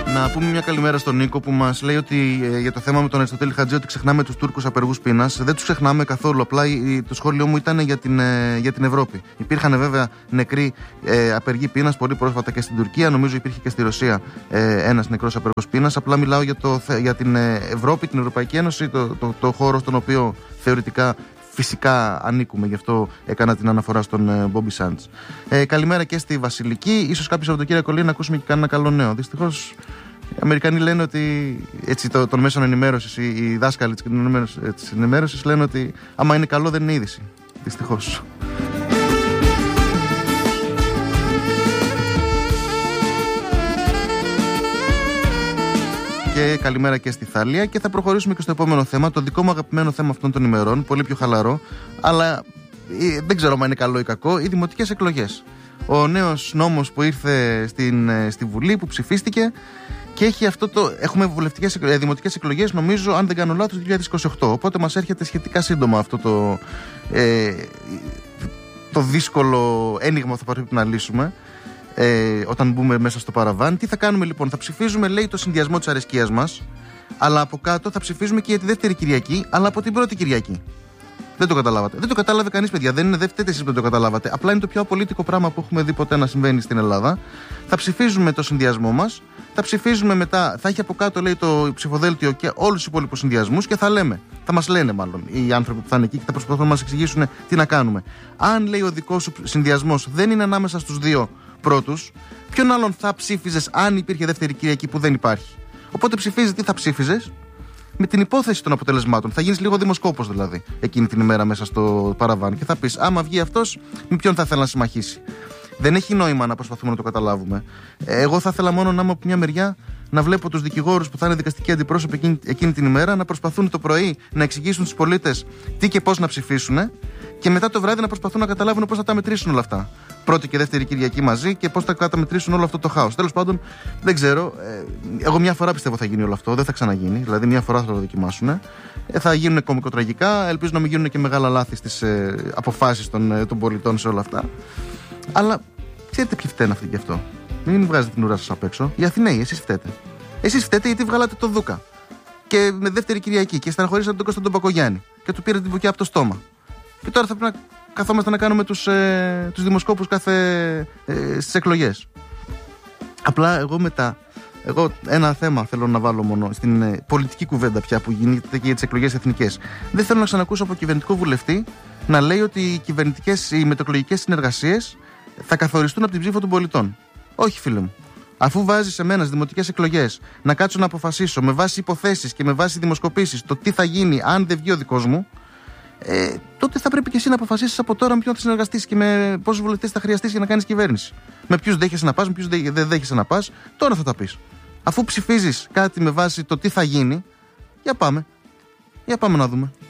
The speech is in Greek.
Να πούμε μια καλημέρα στον Νίκο που μας λέει ότι για το θέμα με τον Αριστοτέλη Χατζή ότι ξεχνάμε τους Τούρκους απεργούς πείνας. Δεν τους ξεχνάμε καθόλου. Απλά το σχόλιο μου ήταν για την Ευρώπη. Υπήρχαν βέβαια νεκροί απεργοί πείνας πολύ πρόσφατα και στην Τουρκία. Νομίζω υπήρχε και στη Ρωσία ένας νεκρός απεργός πείνας. Απλά μιλάω για την Ευρώπη, την Ευρωπαϊκή Ένωση, το χώρο στον οποίο θεωρητικά. Φυσικά ανήκουμε, γι' αυτό έκανα την αναφορά στον Μπόμπι Σάντς. Καλημέρα και στη Βασιλική. Ίσως κάποιο Σαββατοκύριακο λέει να ακούσουμε και κανένα καλό νέο. Δυστυχώς οι Αμερικανοί λένε ότι έτσι, των μέσων ενημέρωσης, οι δάσκαλοι της ενημέρωσης λένε ότι άμα είναι καλό δεν είναι είδηση. Δυστυχώς. Και καλημέρα και στη Θάλια. Και θα προχωρήσουμε και στο επόμενο θέμα. Το δικό μου αγαπημένο θέμα αυτών των ημερών. Πολύ πιο χαλαρό. Αλλά δεν ξέρω αν είναι καλό ή κακό. Οι δημοτικές εκλογές. Ο νέος νόμος που ήρθε στη Βουλή, που ψηφίστηκε. Και έχει έχουμε δημοτικές εκλογές, νομίζω, αν δεν κάνω λάθος, το 2028. Οπότε μας έρχεται σχετικά σύντομα αυτό το δύσκολο ένιγμα που θα πρέπει να λύσουμε. Όταν μπούμε μέσα στο παραβάν. Τι θα κάνουμε λοιπόν? Θα ψηφίζουμε, λέει, το συνδυασμό της αρεσκίας μας, αλλά από κάτω θα ψηφίζουμε και για τη δεύτερη Κυριακή, αλλά από την πρώτη Κυριακή. Δεν το καταλάβατε. Δεν το κατάλαβε κανείς, παιδιά. Δεν είναι εσείς που δεν το καταλάβατε. Απλά είναι το πιο απολύτικο πράγμα που έχουμε δει ποτέ να συμβαίνει στην Ελλάδα. Θα ψηφίζουμε το συνδυασμό μας. Θα ψηφίζουμε μετά. Θα έχει από κάτω, λέει, το ψηφοδέλτιο και όλους τους υπόλοιπους συνδυασμούς και θα μας λένε μάλλον οι άνθρωποι που θα είναι εκεί και θα προσπαθούν να μας εξηγήσουν τι να κάνουμε. Αν, λέει, ο δικός σου συνδυασμός δεν είναι ανάμεσα στους δύο πρώτους, ποιον άλλον θα ψήφιζες αν υπήρχε δεύτερη Κυριακή που δεν υπάρχει? Οπότε ψηφίζεις τι θα ψήφιζες με την υπόθεση των αποτελεσμάτων. Θα γίνεις λίγο δημοσκόπος δηλαδή εκείνη την ημέρα μέσα στο παραβάν και θα πεις άμα βγει αυτός, με ποιον θα ήθελα να συμμαχίσει. Δεν έχει νόημα να προσπαθούμε να το καταλάβουμε. Εγώ θα ήθελα μόνο να είμαι από μια μεριά να βλέπω τους δικηγόρους που θα είναι δικαστικοί αντιπρόσωποι εκείνη την ημέρα να προσπαθούν το πρωί να εξηγήσουν στους πολίτες τι και πώς να ψηφίσουν και μετά το βράδυ να προσπαθούν να καταλάβουν πώς θα τα μετρήσουν όλα αυτά. Πρώτη και δεύτερη Κυριακή μαζί και πώς θα καταμετρήσουν όλο αυτό το χάος. Τέλος πάντων, δεν ξέρω. Εγώ μια φορά πιστεύω θα γίνει όλο αυτό. Δεν θα ξαναγίνει. Δηλαδή, μια φορά θα το δοκιμάσουν. Θα γίνουν κωμικοτραγικά. Ελπίζω να μην γίνουν και μεγάλα λάθη στις αποφάσεις των πολιτών σε όλα αυτά. Αλλά ξέρετε ποιοι φταίνουν αυτοί και αυτό? Μην βγάζετε την ουρά σας απ' έξω. Οι Αθηναίοι, εσείς φταίτε. Εσείς φταίτε γιατί βγάλατε τον Δούκα. Και με δεύτερη Κυριακή και στεναχωρήσατε τον Κωνσταντίνο Μπακογιάννη. Και του πήρατε την βουκιά από το στόμα. Και τώρα θα πρέπει να καθόμαστε να κάνουμε τους δημοσκόπους στις εκλογές. Απλά εγώ ένα θέμα θέλω να βάλω μόνο στην πολιτική κουβέντα πια που γίνεται και για τις εκλογές εθνικές. Δεν θέλω να ξανακούσω από κυβερνητικό βουλευτή να λέει ότι οι μετεκλογικές συνεργασίες θα καθοριστούν από την ψήφο των πολιτών. Όχι, φίλε μου. Αφού βάζεις σε μένα στις δημοτικές εκλογές να κάτσω να αποφασίσω με βάση υποθέσεις και με βάση δημοσκοπήσεις το τι θα γίνει αν δεν βγει ο δικός μου, τότε θα πρέπει και εσύ να αποφασίσεις από τώρα με ποιον θα συνεργαστείς και με πόσους βουλευτές θα χρειαστείς για να κάνεις κυβέρνηση. Με ποιους δέχεσαι να πας, με ποιους δεν δέχεσαι να πας, τώρα θα τα πεις. Αφού ψηφίζεις κάτι με βάση το τι θα γίνει, για πάμε να δούμε.